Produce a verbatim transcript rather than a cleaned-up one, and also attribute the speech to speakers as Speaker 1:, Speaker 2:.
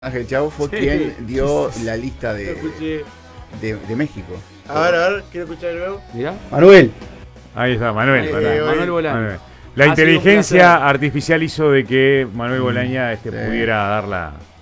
Speaker 1: Ángel Chau fue
Speaker 2: Sí.
Speaker 1: quien dio la lista de,
Speaker 2: Escuché.
Speaker 1: de, de México.
Speaker 2: A ver, a ver, quiero escuchar de nuevo.
Speaker 3: Mirá.
Speaker 4: Manuel.
Speaker 5: Ahí está, Manuel.
Speaker 2: Eh,
Speaker 5: Manuel.
Speaker 2: hoy-
Speaker 3: Manuel Bolaño.
Speaker 5: Manuel. La
Speaker 3: Ha sido un
Speaker 5: inteligencia
Speaker 3: placer.
Speaker 5: artificial hizo de que Manuel Bolaña este,
Speaker 1: Sí.
Speaker 5: pudiera dar la,